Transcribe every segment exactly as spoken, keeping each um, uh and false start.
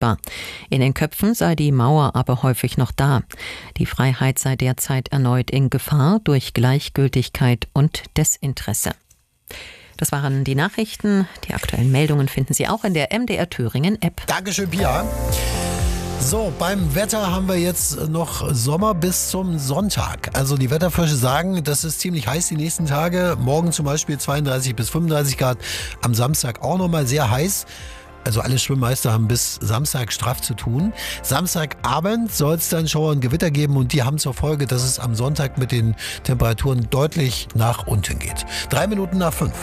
sichtbar. In den Köpfen sei die Mauer aber häufig noch da. Die Freiheit sei derzeit erneut in Gefahr durch Gleichgültigkeit und Desinteresse. Das waren die Nachrichten. Die aktuellen Meldungen finden Sie auch in der M D R Thüringen App. Dankeschön, Pia. So, beim Wetter haben wir jetzt noch Sommer bis zum Sonntag. Also die Wetterfrösche sagen, das ist ziemlich heiß die nächsten Tage. Morgen zum Beispiel zweiunddreißig bis fünfunddreißig Grad. Am Samstag auch nochmal sehr heiß. Also alle Schwimmmeister haben bis Samstag straff zu tun. Samstagabend soll es dann Schauer und Gewitter geben und die haben zur Folge, dass es am Sonntag mit den Temperaturen deutlich nach unten geht. Drei Minuten nach fünf.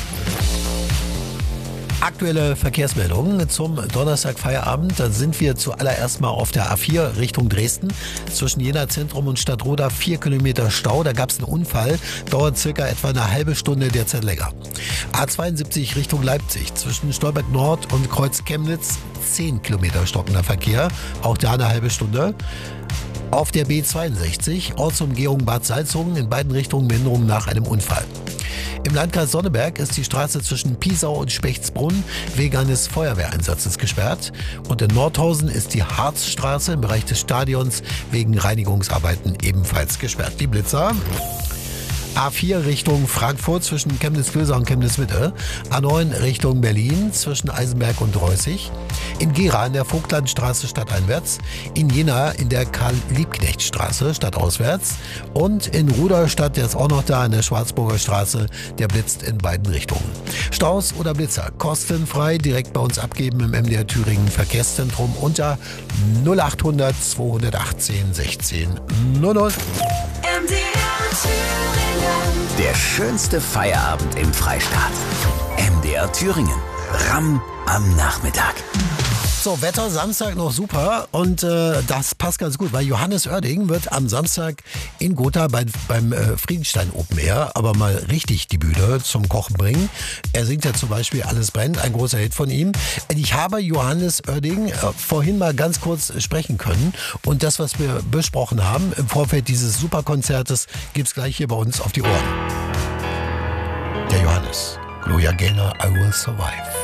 Aktuelle Verkehrsmeldungen zum Donnerstag Feierabend. Da sind wir zuallererst mal auf der A vier Richtung Dresden. Zwischen Jena Zentrum und Stadtroda vier Kilometer Stau. Da gab es einen Unfall. Dauert circa etwa eine halbe Stunde, derzeit länger. A zweiundsiebzig Richtung Leipzig. Zwischen Stolberg Nord und Kreuz Chemnitz zehn Kilometer stockender Verkehr. Auch da eine halbe Stunde. Auf der B zweiundsechzig Ortsumgehung Bad Salzungen in beiden Richtungen Behinderung nach einem Unfall. Im Landkreis Sonneberg ist die Straße zwischen Piesau und Spechtsbrunn wegen eines Feuerwehreinsatzes gesperrt. Und in Nordhausen ist die Harzstraße im Bereich des Stadions wegen Reinigungsarbeiten ebenfalls gesperrt. Die Blitzer. A vier Richtung Frankfurt zwischen Chemnitz-Klöser und Chemnitz-Mitte. A neun Richtung Berlin zwischen Eisenberg und Reußig. In Gera in der Vogtlandstraße stadteinwärts. In Jena in der Karl-Liebknecht-Straße stadtauswärts. Und in Rudolstadt, der ist auch noch da, in der Schwarzburger Straße. Der blitzt in beiden Richtungen. Staus oder Blitzer kostenfrei direkt bei uns abgeben im M D R Thüringen Verkehrszentrum unter null acht hundert zweihundertachtzehn sechzehn null null. M D R Thüringen. Der schönste Feierabend im Freistaat. M D R Thüringen. Ramm am Nachmittag. So, Wetter Samstag noch super und äh, das passt ganz gut, weil Johannes Oerding wird am Samstag in Gotha bei, beim äh, Friedenstein Open Air aber mal richtig die Bühne zum Kochen bringen. Er singt ja zum Beispiel Alles brennt, ein großer Hit von ihm. Ich habe Johannes Oerding äh, vorhin mal ganz kurz sprechen können und das, was wir besprochen haben im Vorfeld dieses Superkonzertes, gibt's gleich hier bei uns auf die Ohren. Der Johannes, Gloria Gaynor, I Will Survive.